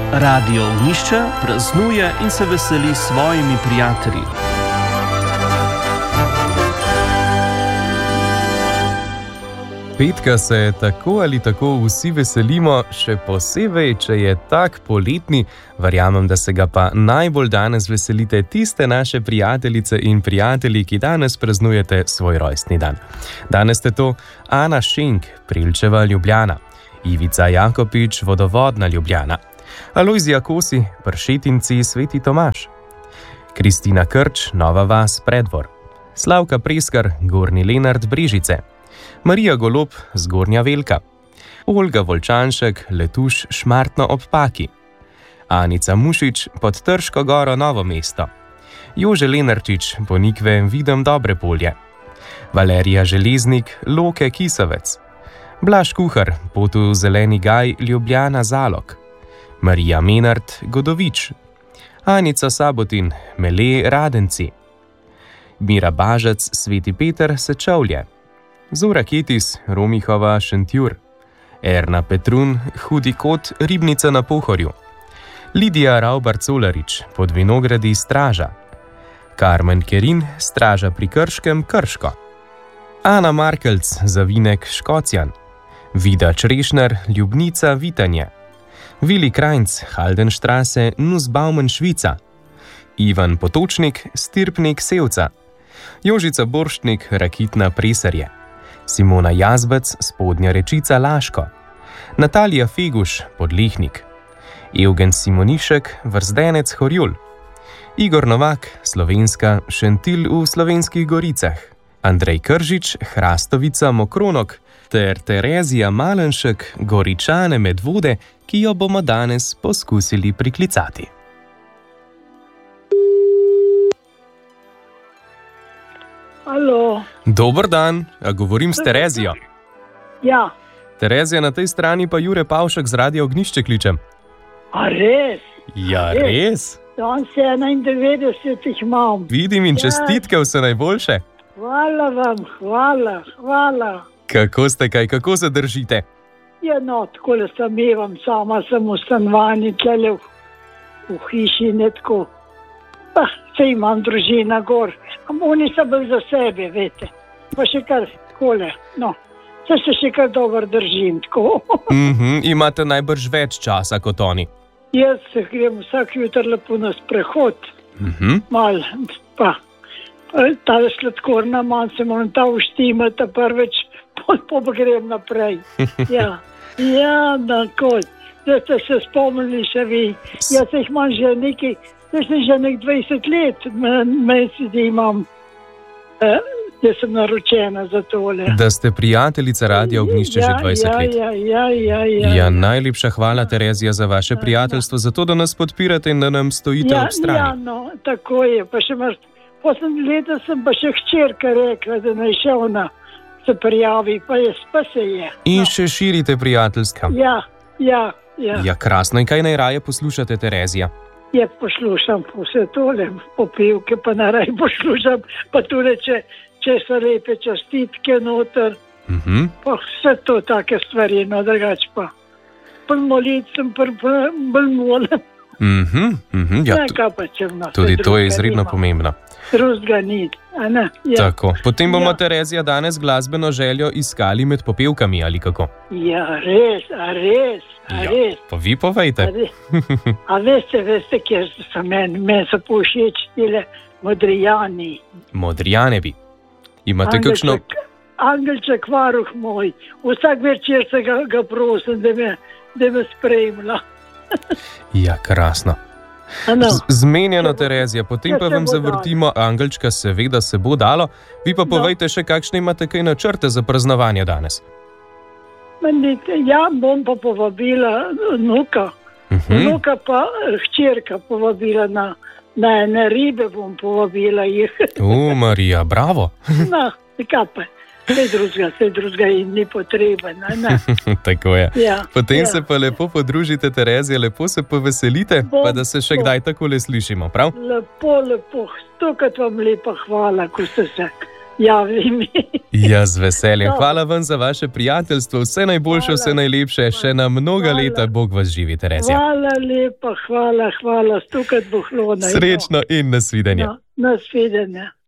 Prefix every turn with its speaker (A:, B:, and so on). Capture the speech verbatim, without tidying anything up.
A: Radio Ognjišče praznuje in se veseli s svojimi prijatelji.
B: Petka se tako ali tako vsi veselimo, še posebej, če je tak poletni. Verjamem, da se ga pa najbolj danes veselite tiste naše prijateljice in prijatelji, ki danes praznujete svoj rojstni dan. Danes ste to Ana Šenk, Prilčeva Ljubljana, Ivica Jakopič, Vodovodna Ljubljana, Alojzija Kosi, Pršetinci, Sveti Tomaž, Kristina Krč, Nova vas, Preddvor, Slavka Preskar, Gornji Lenart, Brežice, Marija Golob, Zgornja Velka, Olga Volčanšek, Letuš, Šmartno ob Paki, Anica Mušič, Pod Trško goro, Novo mesto, Jože Lenarčič, Ponikve, Videm Dobre polje, Valerija Železnik, Loke Kisovec, Blaž Kuhar, Potu Zeleni gaj, Ljubljana Zalog, Marija Menart, Godovič, Anica Sabotin, Mele Radenci, Mira Bažec, Sveti Peter, Sečovlje, Zora Ketis, Romihova, Šentjur, Erna Petrun, Hudi kot, Ribnica na Pohorju, Lidija Ravbar-Colarič, Pod Vinogradi, Straža, Karmen Kerin, Straža pri Krškem, Krško, Ana Markelc, Zavinek, Škocjan, Vida Črešner, Ljubnica, Vitanje, Vili Krajnc, Haldenstraße, Nussbaumen, Švica, Ivan Potočnik, Stirpnik, Sevca, Jožica Borštnik, Rakitna, Presarje, Simona Jazbec, Spodnja Rečica, Laško, Natalija Feguš, Podlehnik, Evgen Simonišek, Vrzdenec, Horjul, Igor Novak, Slovenska, Šentilj v Slovenskih Goricah, Andrej Kržič, Hrastovica, Mokronok ter Terezija Malenšek, Goričane, Medvode, ki jo bomo danes poskusili priklicati.
C: Alo.
B: Dober dan, a govorim s Terezijo?
C: Ja.
B: Terezija, na tej strani pa Jure Pavšek z Radia Ognjišče kličem.
C: A res?
B: Ja, res?
C: Danes je enaindevetdeset jih imam.
B: Vidim in čestitke, vse najboljše.
C: Hvala vam, hvala, hvala.
B: Kako ste kaj, kako se držite?
C: Ja, no, takole sem evam, sama sem v stanovanju, tlele v, v hiši, ne tako. Pa, se imam družina gor. Oni so bolj za sebe, vete. Pa še kar takole, no. Se se še kar dobro držim, tako.
B: Mhm, imate najbrž več časa kot oni.
C: Jaz se grem vsak jutr lepo na sprehod.
B: Mhm.
C: Mal, pa, ta sladkorna manj se moram ta uštimati, prvič, pa grem naprej. Ja, ja, tako. Zdaj ste se spomnili še vi. Jaz se jih imam že nekaj, zdaj sem že nek dvajset let, mesec imam, eh, da sem naročena za tole.
B: Da ste prijateljica Radia Ognjišče
C: ja,
B: že dvajset let.
C: Ja, ja, ja, ja.
B: Ja, najlepša hvala, Terezija, za vaše prijateljstvo, za to, da nas podpirate in da nam stojite
C: ja,
B: ob strani.
C: Ja, no, tako je. Pa še mar, poslednje leta sem pa še hčerka rekla, da naj še ona se prijavi, pa je, pa se je.
B: In
C: no.
B: še širite prijateljska.
C: Ja, ja, ja.
B: Ja, krasno. In kaj najraje poslušate, Terezija?
C: Ja, poslušam vse tole, popevke, pa naraj poslušam, pa tudi, če, če so lepe čestitke noter,
B: Mhm.
C: pa vse to take stvari, no drugač pa. Bolj molit sem, bolj molim.
B: Mhm, mhm, ja,
C: Ne,
B: tu-
C: kaj pa čem, no,
B: tudi
C: saj
B: to je
C: drugega
B: izredno
C: nimam.
B: pomembno.
C: Drugega ni, a ne? Ja.
B: Tako. Potem bomo,
C: Ja.
B: Terezija, danes glasbeno željo iskali med popevkami, ali kako?
C: Ja, res, a res, a
B: Ja,
C: res.
B: pa vi
C: A,
B: povejte.
C: res. A veste, veste, kjer so meni, meni so pa všeč tile Modrijani.
B: Modrijane bi. Imate
C: Angelček,
B: kakšno...
C: Angelček, varuh moj, vsak večer se ga, ga prosim, da me, da me spremlja.
B: Ja, krasno.
C: A no.
B: Z- Zmenjeno, Terezija, potem
C: Ja,
B: pa
C: se
B: vam
C: bo
B: zavrtimo Angelčka, seveda se bo dalo. Vi pa
C: No.
B: povejte še, kakšne imate kaj načrte za praznovanje danes.
C: Meni, ja, bom pa povabila vnuka,
B: Mhm.
C: vnuka pa eh, hčerka povabila na, na ene ribe, bom povabila jih.
B: U, Marija, bravo.
C: No, kaj pa, vse drugega, vse drugega in ni potreben, a ne?
B: Tako je.
C: Ja,
B: Potem
C: ja.
B: se pa lepo podružite, Terezija, lepo se poveselite,
C: Bom,
B: pa da se še
C: bom.
B: kdaj takole slišimo, prav?
C: Lepo, lepo, stokrat vam lepa hvala, ko ste se javi mi.
B: Ja, z veseljem. Hvala vam za vaše prijateljstvo. Vse najboljše, hvala. Vse najlepše. Hvala. Še na mnoga hvala. Leta. Bog vas živi, Terezija.
C: Hvala lepa, hvala, hvala. Stukaj bohlona.
B: Srečno in nasvidenje.
C: No, nasvidenje.